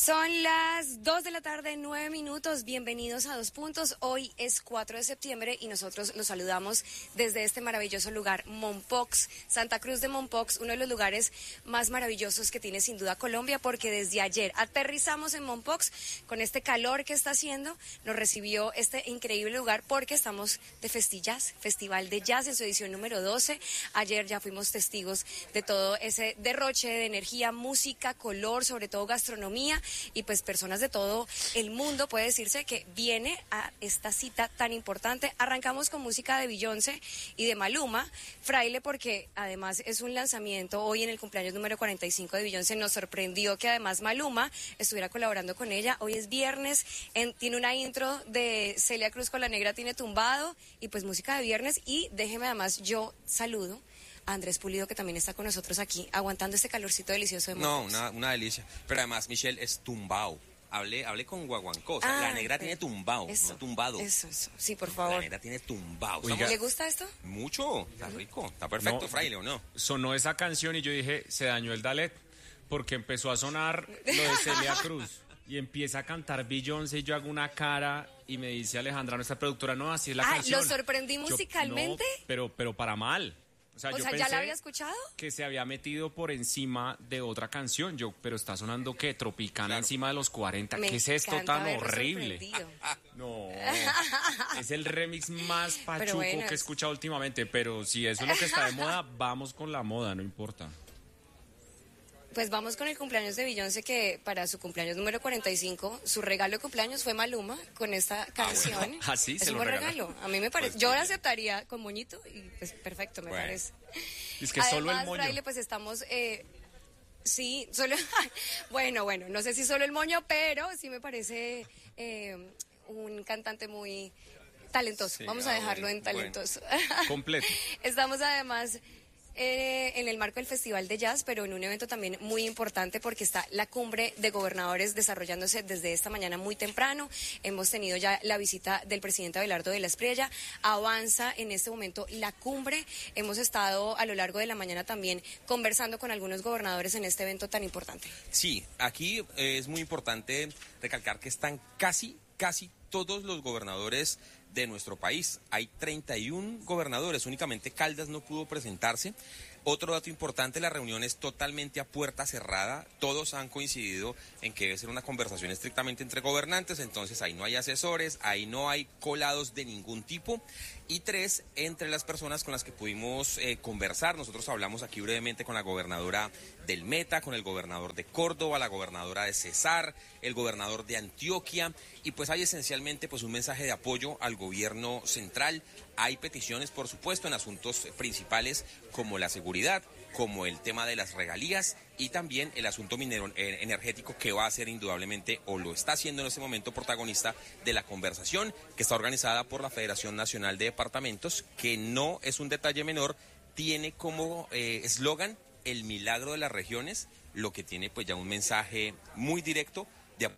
Son las 2 de la tarde, 9 minutos. Bienvenidos a Dos Puntos. Hoy es 4 de septiembre y nosotros los saludamos desde este maravilloso lugar, Mompox, Santa Cruz de Mompox, uno de los lugares más maravillosos que tiene sin duda Colombia, porque desde ayer aterrizamos en Mompox con este calor que está haciendo. Nos recibió este increíble lugar porque estamos de Festillas, Festival de Jazz en su edición número 12. Ayer ya fuimos testigos de todo ese derroche de energía, música, color, sobre todo gastronomía. Y pues personas de todo el mundo, puede decirse, que viene a esta cita tan importante. Arrancamos con música de Beyoncé y de Maluma, Fraile, porque además es un lanzamiento hoy en el cumpleaños número 45 de Beyoncé. Nos sorprendió que además Maluma estuviera colaborando con ella. Hoy es viernes, tiene una intro de Celia Cruz con La Negra Tiene Tumbado, y pues música de viernes. Y déjeme además, yo saludo a Andrés Pulido, que también está con nosotros aquí, aguantando este calorcito delicioso de Mompox. No, una delicia. Pero además, Michelle, es tumbao. Hablé con Guaguancó. O sea, La Negra tiene tumbao, no tumbado. Eso. Sí, por favor. La Negra tiene tumbao. ¿Le gusta esto? Mucho. Está rico. Está perfecto, Fraile, ¿o no? Sonó esa canción y yo dije, se dañó el Dalet, porque empezó a sonar lo de Celia Cruz. Y empieza a cantar Beyoncé y yo hago una cara y me dice Alejandra, nuestra productora, no, así es la canción. ¿Lo sorprendí musicalmente? No, pero para mal. O sea, yo pensé ¿ya la había escuchado? Que se había metido por encima de otra canción. Pero está sonando ¿qué? Tropicana, claro, encima de los 40. ¿Qué es esto tan horrible? No, es el remix más pachuco que he escuchado últimamente. Pero si eso es lo que está de moda, vamos con la moda, no importa. Pues vamos con el cumpleaños de Beyoncé, que para su cumpleaños número 45, su regalo de cumpleaños fue Maluma con esta canción. Sí, es un buen regalo. A mí me parece. Pues, yo la aceptaría con moñito y pues perfecto, me parece. Es que además, solo el moño. Fraile, pues estamos. Sí, solo. bueno, no sé si solo el moño, pero sí me parece un cantante muy talentoso. Sí, vamos a dejarlo en talentoso. Completo. Estamos además en el marco del Festival de Jazz, pero en un evento también muy importante, porque está la cumbre de gobernadores desarrollándose desde esta mañana muy temprano. Hemos tenido ya la visita del presidente Abelardo de la Espriella. Avanza en este momento la cumbre. Hemos estado a lo largo de la mañana también conversando con algunos gobernadores en este evento tan importante. Sí, aquí es muy importante recalcar que están casi todos los gobernadores de nuestro país. Hay 31 gobernadores, únicamente Caldas no pudo presentarse. Otro dato importante, la reunión es totalmente a puerta cerrada. Todos han coincidido en que debe ser una conversación estrictamente entre gobernantes, entonces ahí no hay asesores, ahí no hay colados de ningún tipo. Y 3, entre las personas con las que pudimos conversar, nosotros hablamos aquí brevemente con la gobernadora del Meta, con el gobernador de Córdoba, la gobernadora de Cesar, el gobernador de Antioquia, y pues hay esencialmente pues un mensaje de apoyo al gobierno central. Hay peticiones, por supuesto, en asuntos principales como la seguridad, como el tema de las regalías y también el asunto minero energético, que va a ser indudablemente, o lo está haciendo en este momento, protagonista de la conversación, que está organizada por la Federación Nacional de Departamentos, que no es un detalle menor, tiene como eslogan el milagro de las regiones, lo que tiene pues ya un mensaje muy directo de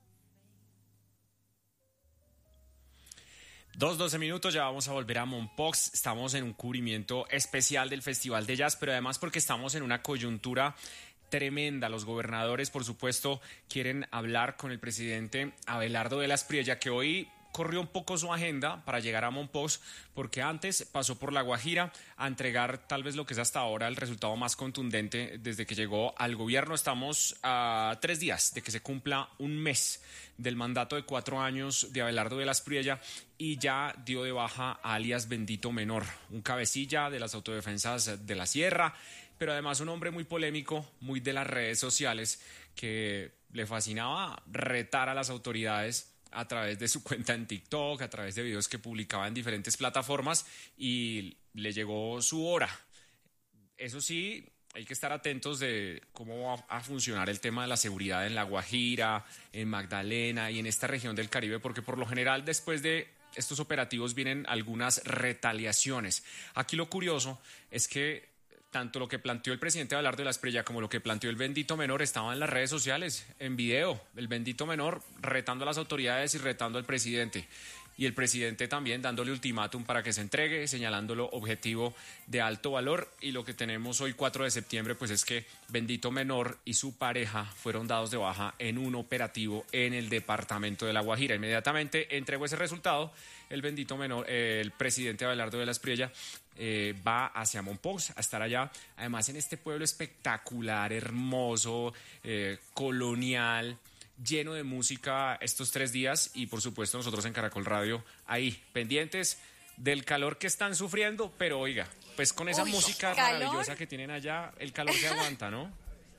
2:12, ya vamos a volver a Mompox. Estamos en un cubrimiento especial del Festival de Jazz, pero además porque estamos en una coyuntura tremenda. Los gobernadores, por supuesto, quieren hablar con el presidente Abelardo de la Espriella, que hoy corrió un poco su agenda para llegar a Mompox, porque antes pasó por La Guajira a entregar tal vez lo que es hasta ahora el resultado más contundente desde que llegó al gobierno. Estamos a 3 días de que se cumpla un mes del mandato de 4 años de Abelardo de la Espriella, y ya dio de baja a alias Bendito Menor, un cabecilla de las autodefensas de la Sierra, pero además un hombre muy polémico, muy de las redes sociales, que le fascinaba retar a las autoridades a través de su cuenta en TikTok, a través de videos que publicaba en diferentes plataformas, y le llegó su hora. Eso sí, hay que estar atentos de cómo va a funcionar el tema de la seguridad en La Guajira, en Magdalena y en esta región del Caribe, porque por lo general después de estos operativos vienen algunas retaliaciones. Aquí lo curioso es que tanto lo que planteó el presidente Abelardo de la Espriella como lo que planteó el Bendito Menor estaba en las redes sociales, en video. El Bendito Menor retando a las autoridades y retando al presidente. y el presidente también dándole ultimátum para que se entregue, señalándolo objetivo de alto valor. Y lo que tenemos hoy 4 de septiembre pues es que Bendito Menor y su pareja fueron dados de baja en un operativo en el departamento de La Guajira. Inmediatamente entregó ese resultado, el Bendito Menor, el presidente Abelardo de la Espriella, va hacia Mompox a estar allá, además en este pueblo espectacular, hermoso, colonial, lleno de música estos 3 días, y por supuesto nosotros en Caracol Radio ahí pendientes del calor que están sufriendo, pero oiga, pues con esa música maravillosa que tienen allá, el calor se aguanta, ¿no?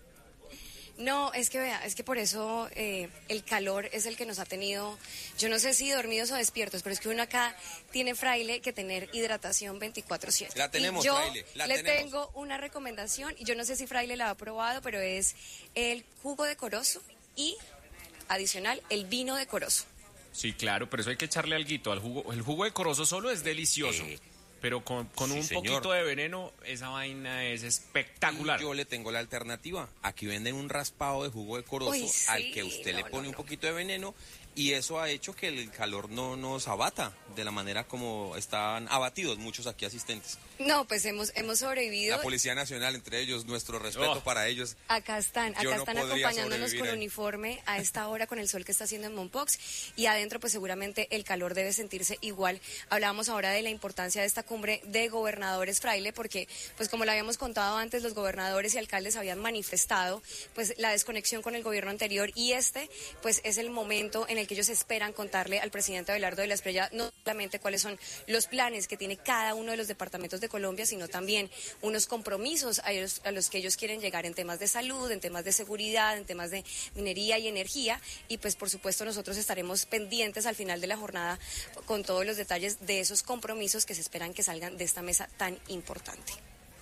No, es que vea, es que por eso el calor es el que nos ha tenido, yo no sé si dormidos o despiertos, pero es que uno acá tiene, Fraile, que tener hidratación 24/7. La tenemos, y yo Fraile, la le tenemos. tengo una recomendación, y yo no sé si Fraile la ha probado, pero es el jugo de corozo y, adicional, el vino de corozo. Sí, claro, pero eso hay que echarle alguito al jugo. El jugo de corozo solo es delicioso, pero con sí, un señor. poquito de veneno, esa vaina es espectacular. Y yo le tengo la alternativa. Aquí venden un raspado de jugo de corozo. Uy, sí, al que usted le pone un poquito de veneno, y eso ha hecho que el calor no nos abata de la manera como están abatidos muchos aquí asistentes. No, pues hemos sobrevivido. La Policía Nacional, entre ellos, nuestro respeto para ellos. Acá están Yo no podría acompañándonos sobrevivir con ahí. uniforme a esta hora con el sol que está haciendo en Mompox, y adentro pues seguramente el calor debe sentirse igual. Hablábamos ahora de la importancia de esta cumbre de gobernadores, Fraile, porque pues como lo habíamos contado antes, los gobernadores y alcaldes habían manifestado pues la desconexión con el gobierno anterior, y pues es el momento en el que ellos esperan contarle al presidente Abelardo de la Espriella no solamente cuáles son los planes que tiene cada uno de los departamentos de Colombia, sino también unos compromisos a los que ellos quieren llegar en temas de salud, en temas de seguridad, en temas de minería y energía. Y pues por supuesto nosotros estaremos pendientes al final de la jornada con todos los detalles de esos compromisos que se esperan que salgan de esta mesa tan importante.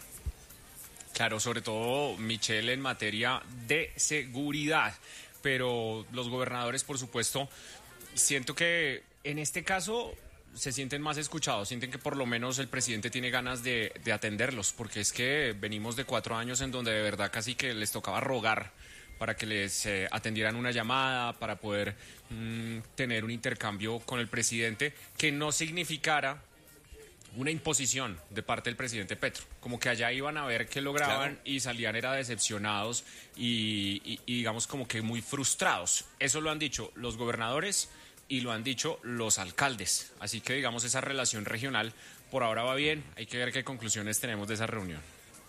Claro, sobre todo, Michelle, en materia de seguridad, pero los gobernadores, por supuesto, siento que en este caso se sienten más escuchados, sienten que por lo menos el presidente tiene ganas de atenderlos, porque es que venimos de 4 años en donde de verdad casi que les tocaba rogar para que les atendieran una llamada, para poder tener un intercambio con el presidente que no significara una imposición de parte del presidente Petro, como que allá iban a ver qué lograban, claro, y salían era decepcionados y digamos como que muy frustrados. Eso lo han dicho los gobernadores y lo han dicho los alcaldes, así que digamos esa relación regional por ahora va bien, hay que ver qué conclusiones tenemos de esa reunión.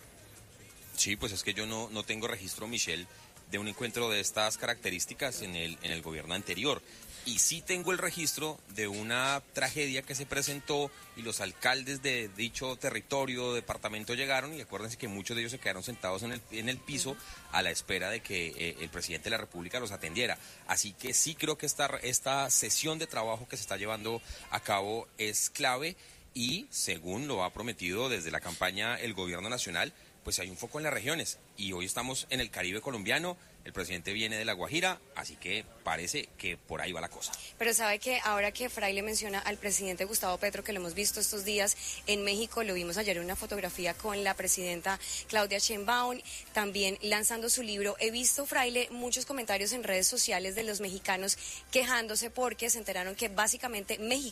Sí, pues es que yo no tengo registro, Michelle, de un encuentro de estas características en el gobierno anterior. Y sí tengo el registro de una tragedia que se presentó y los alcaldes de dicho territorio, departamento llegaron, y acuérdense que muchos de ellos se quedaron sentados en el piso a la espera de que el presidente de la República los atendiera. Así que sí creo que esta sesión de trabajo que se está llevando a cabo es clave, y según lo ha prometido desde la campaña el gobierno nacional, pues hay un foco en las regiones, y hoy estamos en el Caribe colombiano. El presidente viene de La Guajira, así que parece que por ahí va la cosa. Pero sabe que ahora que Fraile menciona al presidente Gustavo Petro, que lo hemos visto estos días en México, lo vimos ayer en una fotografía con la presidenta Claudia Sheinbaum, también lanzando su libro. He visto, Fraile, muchos comentarios en redes sociales de los mexicanos quejándose porque se enteraron que básicamente México